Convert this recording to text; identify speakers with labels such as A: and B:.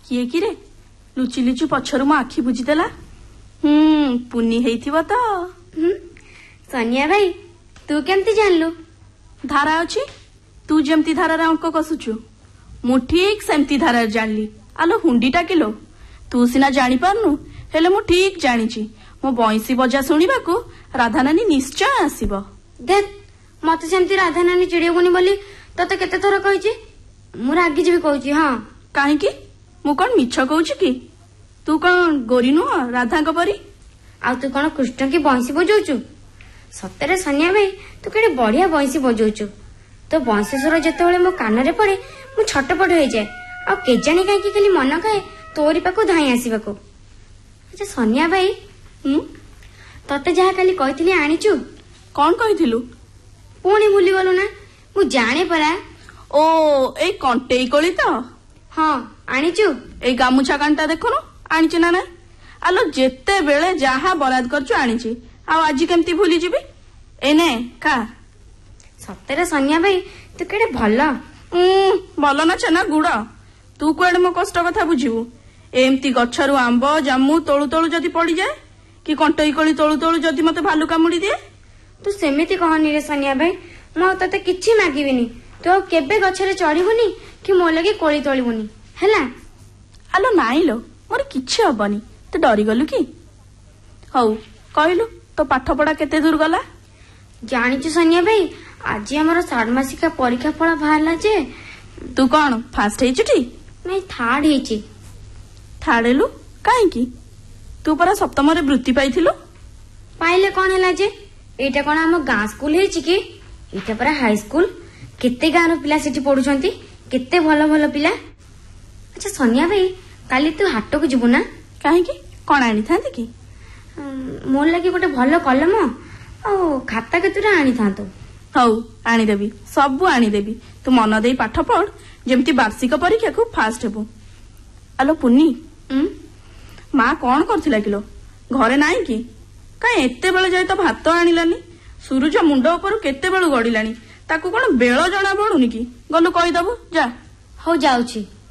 A: किए कि रे लुचि लुचि पछरु मो आखि बुझीदेला पुनी हेइथिबो तो।
B: सोनिया भाई तू केमती जानलु?
A: धारा अछि तू जेमती धारा रे अंक कसुचु मु ठीक सेमती धारा जानली। आलो हुंडीटा किलो तू सिना जानी पारनु हेले मु ठीक जानिची मो बंसी बजा सुनिबा को राधा नानी निश्चय आसीबो।
B: देख मते सेमती राधा नानी चिड़ियोबुनी बोली तते केते थर कहिची मु रागी जेबी कहूची। हां
A: काहे की मु कोन मिछ कहूची की? तू कोन गोरी नु राधा को परी
B: आ तू कोन कृष्ण की बंसी बजाउचु? सतरे सोनिया भाई तू केडे बढ़िया बंसी बजाउचु। तो बंसी स्वर जेतेबेले मो कान रे पड़े मु छटपट होई जाए आ केजानी काहे की खाली मन काहे तोरी पाको धाई आसीबाको। अच्छा सोनिया भाई तते जहा खाली कहितली आनिचु
A: कौन कहिथिलु?
B: पुणी भूली गलु ना मु जाने परा।
A: ओ ए कंटेई कोली तो?
B: हाँ आनिचु
A: ए गामुछा कांटा देखुनु आनिची ना ना। आलो जेते बेले जहा बराद करचु आनिची आ आज केमती भूली जिबी एने का?
B: सतरे सोनिया भाई तू केडे भला
A: भल ना छेना गुड़ तू कुआडे मो कष्ट कथा बुझिबु। एमती गछरु आंब जामु तोळु तोळु जदी पड़ी जाए कि कंटई कोली तोळु तोळु जदी मते भालू कामुडी दिए।
B: तू सेमिति कहनी रे सोनिया भाई मो तते किछि मागिबिनी तू केबे गछरे चढ़िबुनी कि मो लगे कोली तोळिबुनी हैला।
A: आलो नाइलो मोर किछि हबनी तू डरी गलु कि? हौ कहलु तो पाठ पढ़ा केते दूर गला?
B: जानिछु सोनिया भाई आज हमर षाण्मासिका परीक्षा फल बाहरला जे।
A: तू कौन फास्ट हेचुटी?
B: नहीं थर्ड हेची।
A: थर्ड हेलु काहे की? तू परा सप्तम रे वृत्ति पाइथिलु।
B: पाइले कौन हैला जे? एटा कोन हम गां स्कूल हेची कि? एटा परा हाई स्कूल केते गां रो पिला सेठी पढुछंती केते भलो भलो पिला। अच्छा सोनिया भाई काली तू हाट को जिबु ना?
A: काहे की कोन आनी थांती की?
B: मोर लागि गोटे भलो कलम आ खाता केतुरा आनी थांतो।
A: हौ आनी देबी सबु आनी देबी तू मन देई पाठ पढ़ जेमती वार्षिक परीक्षा को फास्ट हेबु। आलो पुन्नी माँ कौन करथिला किलो घरे नाई कि? काहे एते बेले जाय तो भात आनिलानी? सूरज मुंड ऊपर केते बेलु गडिलानी ताकू कोन बेଳ जणा पडुनी कि? गलु कहि दबु जा।
B: हो जाउची।